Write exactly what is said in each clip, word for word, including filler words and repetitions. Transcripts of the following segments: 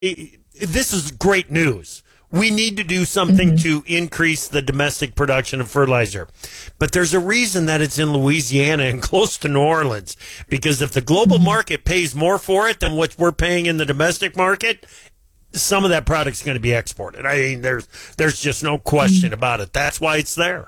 this is great news. We need to do something mm-hmm. to increase the domestic production of fertilizer. But there's a reason that it's in Louisiana and close to New Orleans. Because if the global mm-hmm. market pays more for it than what we're paying in the domestic market, some of that product's going to be exported. I mean, there's there's just no question mm-hmm. about it. That's why it's there.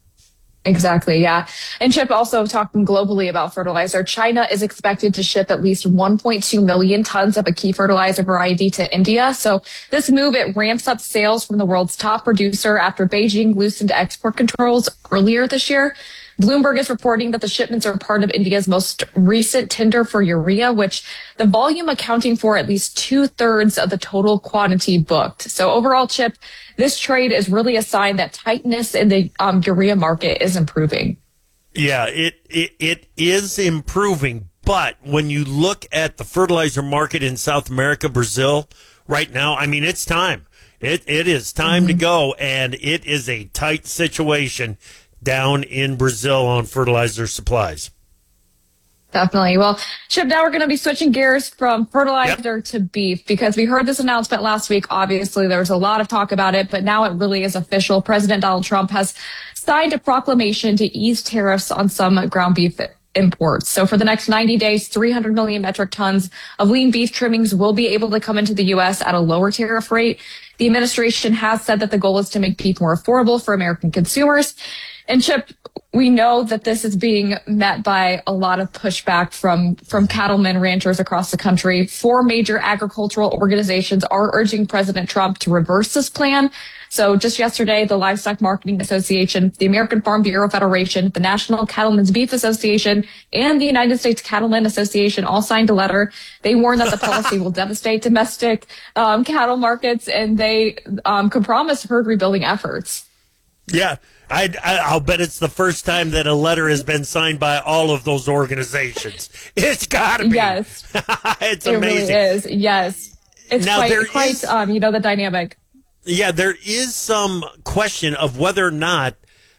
Exactly, yeah. And Chip, also talking globally about fertilizer, China is expected to ship at least one point two million tons of a key fertilizer variety to India. So this move, it ramps up sales from the world's top producer after Beijing loosened export controls earlier this year. Bloomberg is reporting that the shipments are part of India's most recent tender for urea, which the volume accounting for at least two thirds of the total quantity booked. So overall, Chip, this trade is really a sign that tightness in the um, urea market is improving. Yeah, it, it it is improving. But when you look at the fertilizer market in South America, Brazil, right now, I mean, it's time. It It is time mm-hmm. to go, and it is a tight situation down in Brazil on fertilizer supplies. Definitely. Well, Chip, now we're going to be switching gears from fertilizer yep. to beef, because we heard this announcement last week. Obviously, there was a lot of talk about it, but now it really is official. President Donald Trump has signed a proclamation to ease tariffs on some ground beef imports. So for the next ninety days, three hundred million metric tons of lean beef trimmings will be able to come into the U S at a lower tariff rate. The administration has said that the goal is to make beef more affordable for American consumers. And Chip, we know that this is being met by a lot of pushback from, from cattlemen, ranchers across the country. Four major agricultural organizations are urging President Trump to reverse this plan. So just yesterday, the Livestock Marketing Association, the American Farm Bureau Federation, the National Cattlemen's Beef Association, and the United States Cattlemen Association all signed a letter. They warn that the policy will devastate domestic um, cattle markets, and they um, can promise herd rebuilding efforts. Yeah. I, I'll bet it's the first time that a letter has been signed by all of those organizations. It's got to be. Yes. It's it amazing. It really is. Yes. It's now, quite, there quite is, um, you know, the dynamic. Yeah, there is some question of whether or not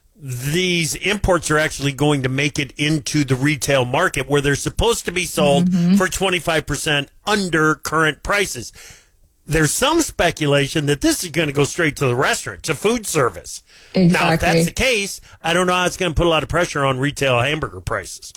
these imports are actually going to make it into the retail market where they're supposed to be sold mm-hmm. for twenty-five percent under current prices. There's some speculation that this is going to go straight to the restaurant, to food service. Exactly. Now, if that's the case, I don't know how it's going to put a lot of pressure on retail hamburger prices.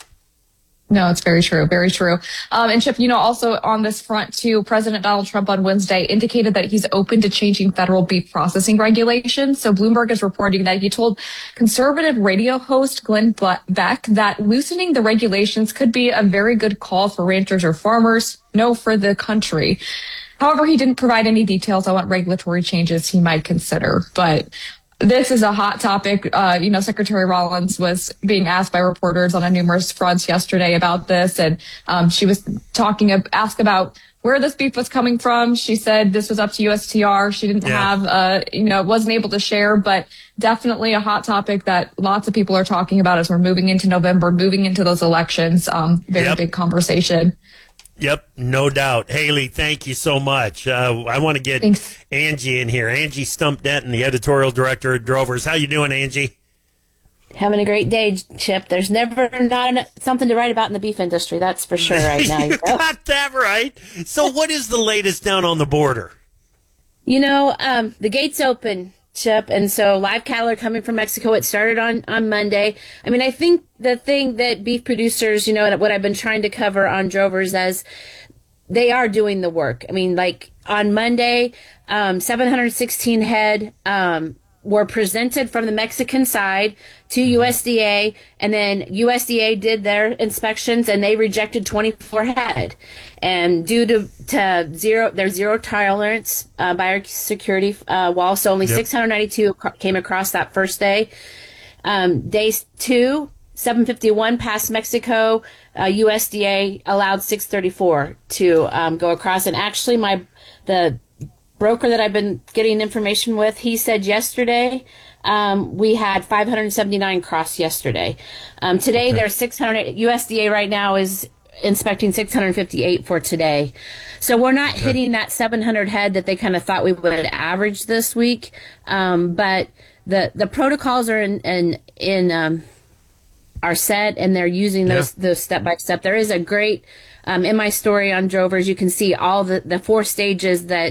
No, it's very true. Very true. Um, and Chip, you know, also on this front too, President Donald Trump on Wednesday indicated that he's open to changing federal beef processing regulations. So Bloomberg is reporting that he told conservative radio host Glenn Beck that loosening the regulations could be a very good call for ranchers or farmers, no, for the country. However, he didn't provide any details on what regulatory changes he might consider. But this is a hot topic. Uh, you know, Secretary Rollins was being asked by reporters on a numerous fronts yesterday about this. And um, she was talking, asked about where this beef was coming from. She said this was up to U S T R. She didn't yeah. have, uh, you know, wasn't able to share, but definitely a hot topic that lots of people are talking about as we're moving into November, moving into those elections. Um, very yep. big conversation. Yep, no doubt. Haley, thank you so much. Uh, I want to get Thanks. Angie in here. Angie Stump-Denton, the editorial director at Drovers. How you doing, Angie? Having a great day, Chip. There's never not enough, something to write about in the beef industry. That's for sure right now. you you know? got that right. So what is the latest down on the border? You know, um, the gate's open, Chip, and so live cattle are coming from Mexico. It started on, on Monday. I mean, I think the thing that beef producers, you know, and what I've been trying to cover on Drovers as they are doing the work. I mean, like on Monday, um, seven hundred sixteen head um, were presented from the Mexican side to U S D A, and then U S D A did their inspections and they rejected twenty-four head. And due to, to zero, their zero tolerance uh, biosecurity uh, wall, so only yep. six hundred ninety-two came across that first day. Um, day two, seven fifty-one past Mexico, uh, U S D A allowed six thirty-four to um, go across. And actually, my the broker that I've been getting information with, he said yesterday um, we had five hundred seventy-nine cross yesterday. Um, today, okay. there's six hundred. U S D A right now is inspecting six hundred fifty-eight for today. So we're not okay. hitting that seven hundred head that they kind of thought we would average this week. Um, but the the protocols are in in, in um, are set, and they're using those yeah. those step by step. There is a great Um, in my story on Drovers, you can see all the, the four stages that